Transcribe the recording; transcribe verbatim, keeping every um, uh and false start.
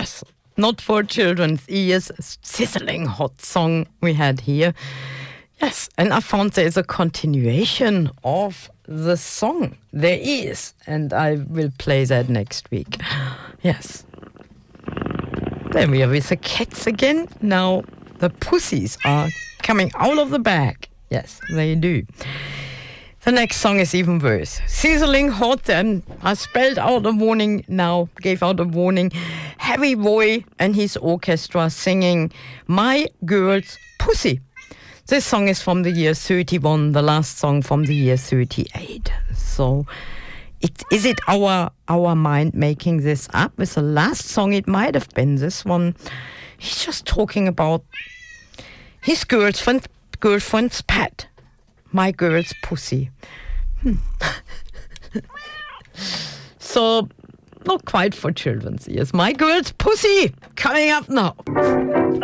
Yes, not for children's ears. Sizzling hot song we had here. Yes, and I found there is a continuation of the song. There is, and I will play that next week. Yes. Then we are with the cats again. Now the pussies are coming out of the bag. Yes, they do. The next song is even worse. Sizzling hot, and I spelled out a warning now, gave out a warning. Heavy Boy and his orchestra singing My Girl's Pussy. This song is from the year thirty-one, the last song from the year thirty-eight. So, it, is it our our mind making this up? With the last song, it might have been this one. He's just talking about his girlfriend, girlfriend's pet. My girl's pussy. Hmm. So, not quite for children's ears. My girl's pussy coming up now.